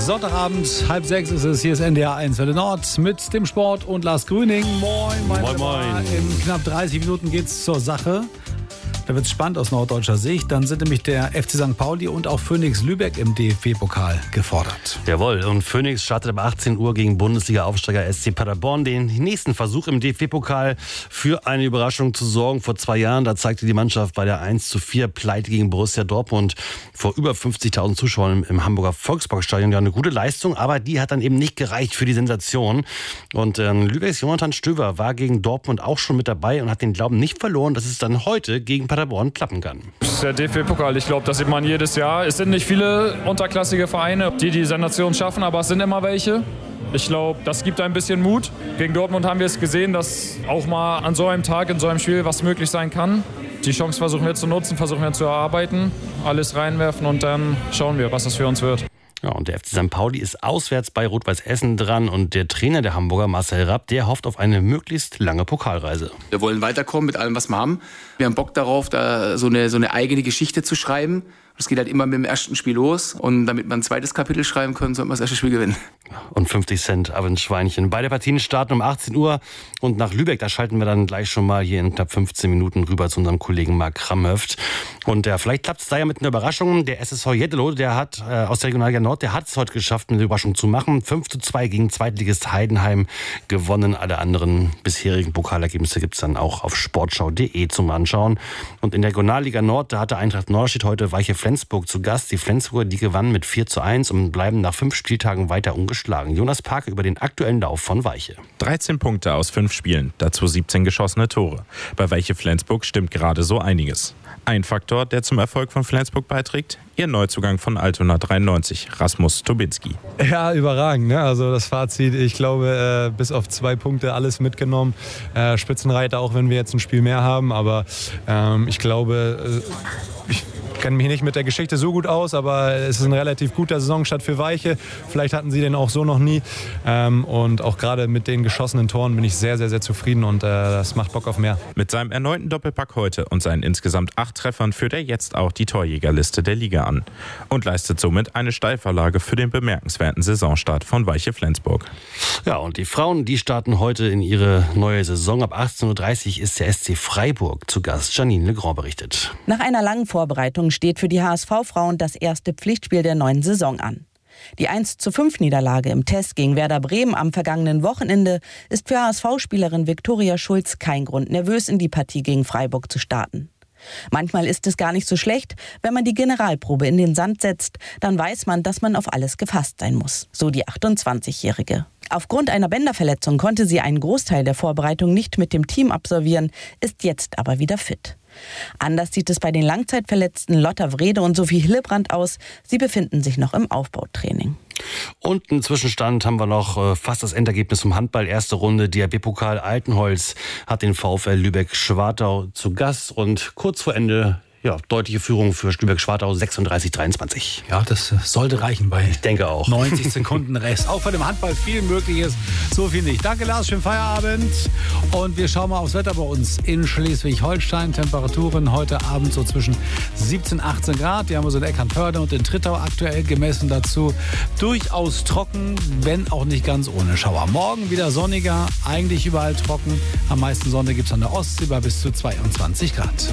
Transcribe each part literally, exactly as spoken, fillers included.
Sonntagabend, halb sechs ist es. Hier ist N D R eins Welle Nord mit dem Sport und Lars Grüning. Moin, meine Moin, moin. In knapp dreißig Minuten geht's zur Sache. Da wird es spannend aus norddeutscher Sicht. Dann sind nämlich der F C Sankt Pauli und auch Phoenix Lübeck im D F B-Pokal gefordert. Jawohl, und Phoenix startet ab achtzehn Uhr gegen Bundesliga-Aufsteiger S C Paderborn den nächsten Versuch im D F B-Pokal für eine Überraschung zu sorgen. Vor zwei Jahren, da zeigte die Mannschaft bei der eins zu vier Pleite gegen Borussia Dortmund vor über fünfzigtausend Zuschauern im Hamburger Volksparkstadion ja eine gute Leistung, aber die hat dann eben nicht gereicht für die Sensation. Und äh, Lübecks Jonathan Stöver war gegen Dortmund auch schon mit dabei und hat den Glauben nicht verloren, dass es dann heute gegen Paderborn klappen kann. Das ist der D F B-Pokal. Ich glaube, das sieht man jedes Jahr. Es sind nicht viele unterklassige Vereine, die die Sensation schaffen, aber es sind immer welche. Ich glaube, das gibt ein bisschen Mut. Gegen Dortmund haben wir es gesehen, dass auch mal an so einem Tag, in so einem Spiel was möglich sein kann. Die Chance versuchen wir zu nutzen, versuchen wir zu erarbeiten, alles reinwerfen und dann schauen wir, was das für uns wird. Ja, und der F C Sankt Pauli ist auswärts bei Rot-Weiß Essen dran und der Trainer der Hamburger, Marcel Rapp, der hofft auf eine möglichst lange Pokalreise. Wir wollen weiterkommen mit allem, was wir haben. Wir haben Bock darauf, da so eine, so eine eigene Geschichte zu schreiben. Das geht halt immer mit dem ersten Spiel los. Und damit wir ein zweites Kapitel schreiben können, sollten wir das erste Spiel gewinnen. Und fünfzig Cent ab ins Schweinchen. Beide Partien starten um achtzehn Uhr. Und nach Lübeck, da schalten wir dann gleich schon mal hier in knapp fünfzehn Minuten rüber zu unserem Kollegen Marc Kramhöft. Und ja, vielleicht klappt es da ja mit einer Überraschung. Der S S V Jetteloh, der hat äh, aus der Regionalliga Nord, der hat es heute geschafft, eine Überraschung zu machen. fünf zu zwei gegen Zweitligist Heidenheim gewonnen. Alle anderen bisherigen Pokalergebnisse gibt es dann auch auf sportschau punkt de zum Anschauen. Und in der Regionalliga Nord, da hatte Eintracht Norderstedt heute Weiche Flensburg zu Gast. Die Flensburger, die gewannen mit vier zu eins und bleiben nach fünf Spieltagen weiter ungeschlagen. Jonas Parke über den aktuellen Lauf von Weiche. dreizehn Punkte aus fünf Spielen, dazu siebzehn geschossene Tore. Bei Weiche Flensburg stimmt gerade so einiges. Ein Faktor, der zum Erfolg von Flensburg beiträgt, ihr Neuzugang von Altona dreiundneunzig, Rasmus Tobinski. Ja, überragend. Ne? Also das Fazit, ich glaube, äh, bis auf zwei Punkte alles mitgenommen. Äh, Spitzenreiter, auch wenn wir jetzt ein Spiel mehr haben. Aber ähm, ich glaube, äh, ich kenne mich nicht mit der Geschichte so gut aus, aber es ist ein relativ guter Saisonstart für Weiche. Vielleicht hatten sie den auch so noch nie. Ähm, und auch gerade mit den geschossenen Toren bin ich sehr, sehr, sehr zufrieden und äh, das macht Bock auf mehr. Mit seinem erneuten Doppelpack heute und seinen insgesamt acht Treffern führt er jetzt auch die Torjägerliste der Liga an und leistet somit eine Steilvorlage für den bemerkenswerten Saisonstart von Weiche Flensburg. Ja, und die Frauen, die starten heute in ihre neue Saison. Ab achtzehn Uhr dreißig ist der S C Freiburg zu Gast. Janine Legrand berichtet. Nach einer langen Vorbereitung steht für die H S V-Frauen das erste Pflichtspiel der neuen Saison an. Die eins zu fünf Niederlage im Test gegen Werder Bremen am vergangenen Wochenende ist für H S V-Spielerin Viktoria Schulz kein Grund, nervös in die Partie gegen Freiburg zu starten. Manchmal ist es gar nicht so schlecht, wenn man die Generalprobe in den Sand setzt, dann weiß man, dass man auf alles gefasst sein muss, so die achtundzwanzigjährige. Aufgrund einer Bänderverletzung konnte sie einen Großteil der Vorbereitung nicht mit dem Team absolvieren, ist jetzt aber wieder fit. Anders sieht es bei den Langzeitverletzten Lotta Wrede und Sophie Hillebrand aus. Sie befinden sich noch im Aufbautraining. Und einen Zwischenstand haben wir noch äh, fast das Endergebnis vom Handball. Erste Runde, D H B-Pokal Altenholz hat den VfL Lübeck-Schwartau zu Gast. Und kurz vor Ende, ja, deutliche Führung für Lübeck-Schwartau, sechsunddreißig dreiundzwanzig. Ja, das sollte reichen bei ich denke auch. neunzig Sekunden Rest. Auch bei dem Handball viel Mögliches, so viel nicht. Danke Lars, schönen Feierabend. Und wir schauen mal aufs Wetter bei uns in Schleswig-Holstein. Temperaturen heute Abend so zwischen siebzehn, achtzehn Grad. Die haben wir so in Eckernförde und in Trittau aktuell gemessen dazu. Durchaus trocken, wenn auch nicht ganz ohne Schauer. Morgen wieder sonniger, eigentlich überall trocken. Am meisten Sonne gibt es an der Ostsee bei bis zu zweiundzwanzig Grad.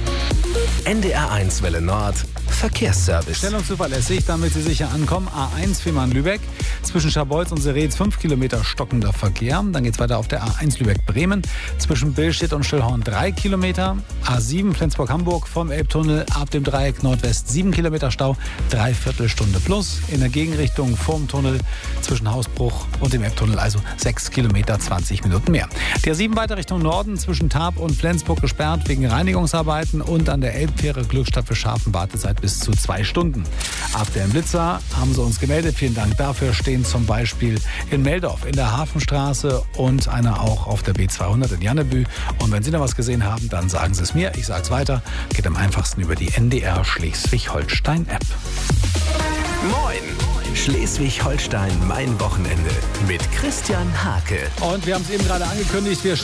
N D R eins Welle Nord Verkehrsservice. Stellung zuverlässig, damit Sie sicher ankommen. A eins Fehmarn-Lübeck. Zwischen Scharbeutz und Seretz fünf Kilometer stockender Verkehr. Dann geht es weiter auf der A eins Lübeck-Bremen. Zwischen Billstedt und Stillhorn drei Kilometer. A sieben Flensburg-Hamburg vom Elbtunnel ab dem Dreieck Nordwest sieben Kilometer Stau. Dreiviertel Stunde plus. In der Gegenrichtung vorm Tunnel zwischen Hausbruch und dem Elbtunnel also sechs Kilometer, zwanzig Minuten mehr. Der A sieben weiter Richtung Norden zwischen Tarp und Flensburg gesperrt wegen Reinigungsarbeiten und an der Elbfähre Glückstadt für Schafen Wartezeit bis zu zwei Stunden. Ab dem Blitzer haben sie uns gemeldet. Vielen Dank dafür. Stehen zum Beispiel in Meldorf in der Hafenstraße und einer auch auf der B zweihundert in Jannebü. Und wenn Sie da was gesehen haben, dann sagen Sie es mir. Ich sage es weiter. Geht am einfachsten über die N D R Schleswig-Holstein-App. Moin! Schleswig-Holstein, mein Wochenende mit Christian Hake. Und wir haben es eben gerade angekündigt. Wir